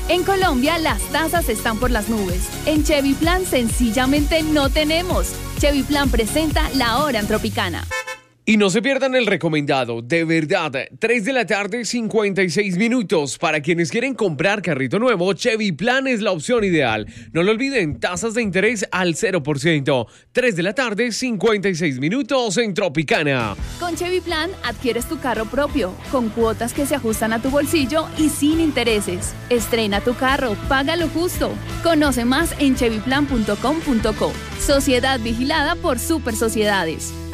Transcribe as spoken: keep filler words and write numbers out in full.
En Colombia las tasas están por las nubes. En Chevy Plan sencillamente no tenemos. Chevy Plan presenta La Hora en Tropicana. Y no se pierdan el recomendado, de verdad, tres de la tarde, cincuenta y seis minutos. Para quienes quieren comprar carrito nuevo, Chevy Plan es la opción ideal. No lo olviden, tasas de interés al cero por ciento. tres de la tarde, cincuenta y seis minutos en Tropicana. Con Chevy Plan adquieres tu carro propio, con cuotas que se ajustan a tu bolsillo y sin intereses. Estrena tu carro, paga lo justo. Conoce más en chevy plan punto com punto co. Sociedad vigilada por Super Sociedades.